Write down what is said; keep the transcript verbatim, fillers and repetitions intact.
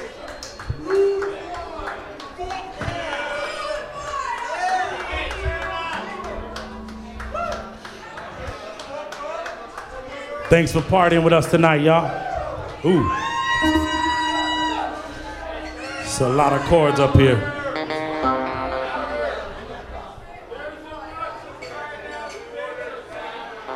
Thanks for partying with us tonight, y'all. Ooh. It's a lot of chords up here.